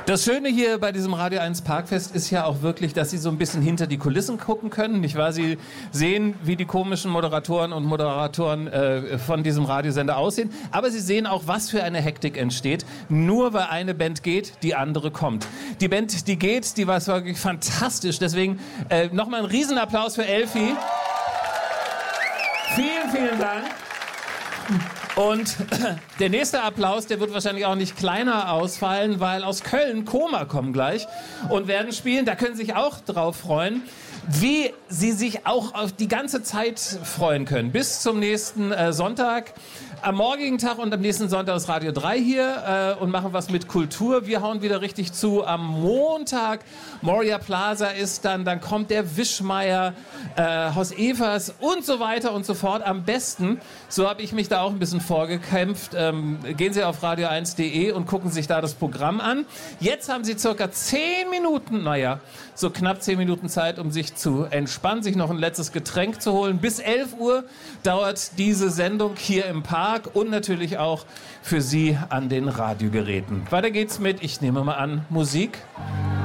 Das Schöne hier bei diesem Radio 1 Parkfest ist ja auch wirklich, dass Sie so ein bisschen hinter die Kulissen gucken können, nicht wahr? Sie sehen, wie die komischen Moderatoren und Moderatoren von diesem Radiosender aussehen, aber Sie sehen auch, was für eine Hektik entsteht, nur weil eine Band geht, die andere kommt. Die Band, die geht, die war wirklich fantastisch, deswegen nochmal einen Riesenapplaus für Elfi. Vielen, vielen Dank. Und der nächste Applaus, der wird wahrscheinlich auch nicht kleiner ausfallen, weil aus Köln Koma kommen gleich und werden spielen. Da können Sie sich auch drauf freuen, wie Sie sich auch auf die ganze Zeit freuen können. Bis zum nächsten Sonntag. Am morgigen Tag und am nächsten Sonntag ist Radio 3 hier und machen was mit Kultur. Wir hauen wieder richtig zu. Am Montag Moria Plaza ist dann kommt der Wischmeier, Haus Evers und so weiter und so fort. Am besten, so habe ich mich da auch ein bisschen vorgekämpft, gehen Sie auf radio1.de und gucken sich da das Programm an. Jetzt haben Sie circa 10 Minuten, so knapp 10 Minuten Zeit, um sich zu entspannen, sich noch ein letztes Getränk zu holen. Bis 11 Uhr dauert diese Sendung hier im Park und natürlich auch für Sie an den Radiogeräten. Weiter geht's mit, ich nehme mal an, Musik.